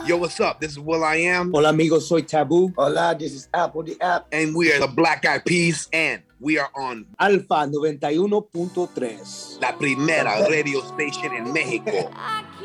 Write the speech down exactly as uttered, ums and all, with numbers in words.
Yo, what's up? This is Will I Am. Hola amigos, soy Taboo. Hola, this is Apple the App. And we are the Black Eyed Peas. And we are on Alfa noventa y uno punto tres. la primera radio station en México.